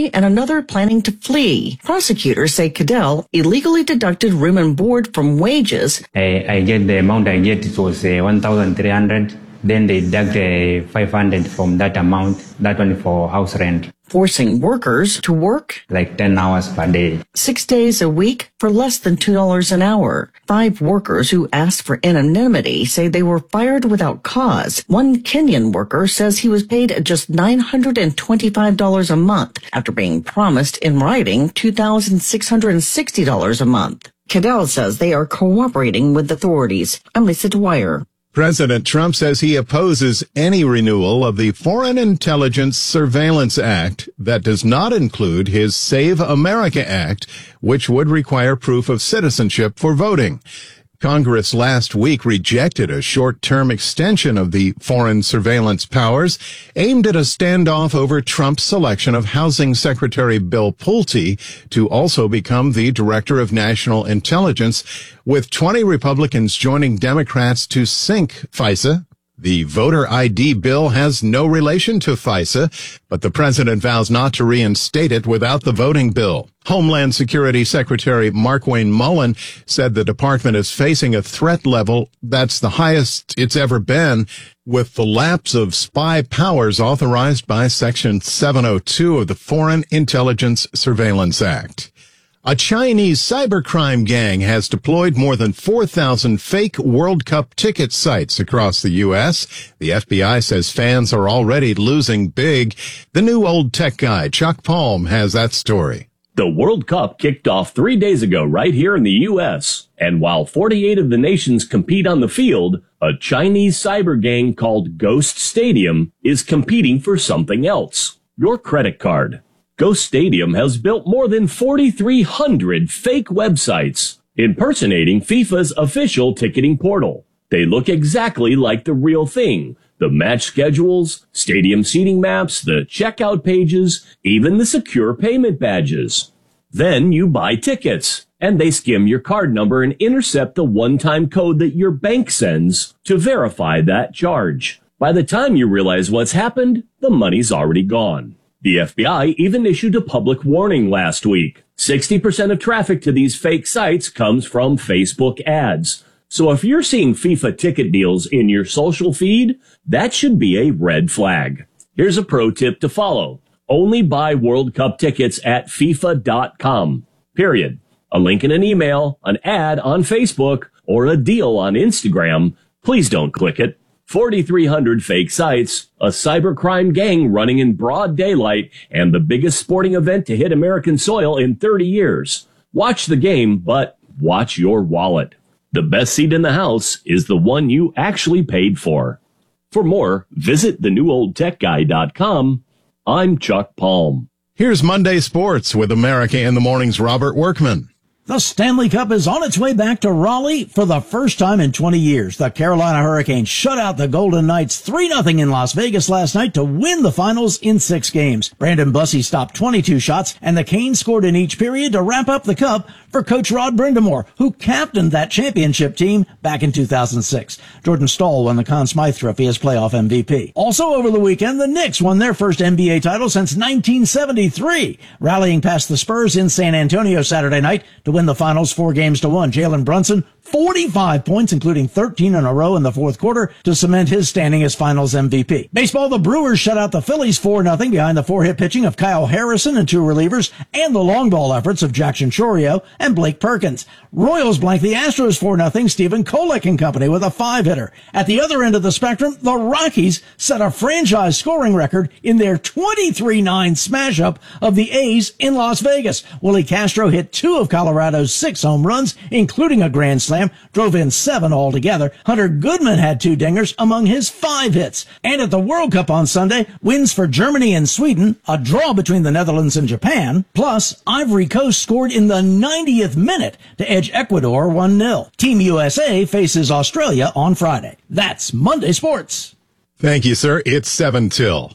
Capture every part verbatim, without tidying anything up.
country and another planning to flee. Prosecutors say Cadell illegally deducted room and board from wages. I, I get the amount I get, it was uh, one thousand three hundred. Then they deduct uh, five hundred from that amount, that one for house rent. Forcing workers to work like ten hours per day. Six days a week for less than two dollars an hour. Five workers who asked for anonymity say they were fired without cause. One Kenyan worker says he was paid just nine hundred twenty-five dollars a month after being promised in writing two thousand six hundred sixty dollars a month. Cadell says they are cooperating with authorities. I'm Lisa Dwyer. President Trump says he opposes any renewal of the Foreign Intelligence Surveillance Act that does not include his Save America Act, which would require proof of citizenship for voting. Congress last week rejected a short-term extension of the foreign surveillance powers aimed at a standoff over Trump's selection of Housing Secretary Bill Pulte to also become the Director of National Intelligence, with twenty Republicans joining Democrats to sink FISA. The voter I D bill has no relation to FISA, but the president vows not to reinstate it without the voting bill. Homeland Security Secretary Markwayne Mullin said the department is facing a threat level that's the highest it's ever been, with the lapse of spy powers authorized by Section seven oh two of the Foreign Intelligence Surveillance Act. A Chinese cybercrime gang has deployed more than four thousand fake World Cup ticket sites across the U S. The F B I says fans are already losing big. The new old tech guy, Chuck Palm, has that story. The World Cup kicked off three days ago right here in the U S. And while forty-eight of the nations compete on the field, a Chinese cyber gang called Ghost Stadium is competing for something else: your credit card. Ghost Stadium has built more than forty-three hundred fake websites impersonating FIFA's official ticketing portal. They look exactly like the real thing. The match schedules, stadium seating maps, the checkout pages, even the secure payment badges. Then you buy tickets, and they skim your card number and intercept the one-time code that your bank sends to verify that charge. By the time you realize what's happened, the money's already gone. The F B I even issued a public warning last week. sixty percent of traffic to these fake sites comes from Facebook ads. So if you're seeing FIFA ticket deals in your social feed, that should be a red flag. Here's a pro tip to follow. Only buy World Cup tickets at FIFA dot com. Period. A link in an email, an ad on Facebook, or a deal on Instagram. Please don't click it. forty-three hundred fake sites, a cybercrime gang running in broad daylight, and the biggest sporting event to hit American soil in thirty years. Watch the game, but watch your wallet. The best seat in the house is the one you actually paid for. For more, visit the new old tech guy dot com. I'm Chuck Palm. Here's Monday Sports with America in the Morning's Robert Workman. The Stanley Cup is on its way back to Raleigh for the first time in twenty years. The Carolina Hurricanes shut out the Golden Knights three nothing in Las Vegas last night to win the finals in six games. Brandon Bussey stopped twenty-two shots, and the Canes scored in each period to wrap up the Cup for Coach Rod Brindamore, who captained that championship team back in two thousand six. Jordan Staal won the Conn Smythe Trophy as playoff M V P. Also over the weekend, the Knicks won their first N B A title since nineteen seventy-three, rallying past the Spurs in San Antonio Saturday night to win the finals four games to one. Jalen Brunson, forty-five points, including thirteen in a row in the fourth quarter, to cement his standing as finals M V P. Baseball, the Brewers shut out the Phillies four nothing behind the four-hit pitching of Kyle Harrison and two relievers, and the long ball efforts of Jackson Chourio and Blake Perkins. Royals blanked the Astros four nothing, Stephen Kolek and company with a five-hitter. At the other end of the spectrum, the Rockies set a franchise scoring record in their twenty-three nine smash-up of the A's in Las Vegas. Willie Castro hit two of Colorado's six home runs, including a grand slam, drove in seven altogether. Hunter Goodman had two dingers among his five hits. And at the World Cup on Sunday, wins for Germany and Sweden, a draw between the Netherlands and Japan, plus Ivory Coast scored in the ninetieth minute to edge Ecuador one nil. Team U S A faces Australia on Friday. That's Monday Sports. Thank you, sir. It's seven till.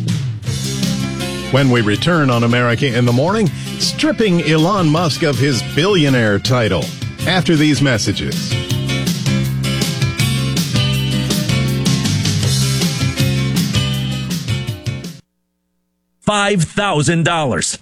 When we return on America in the Morning, stripping Elon Musk of his billionaire title. After these messages. five thousand dollars.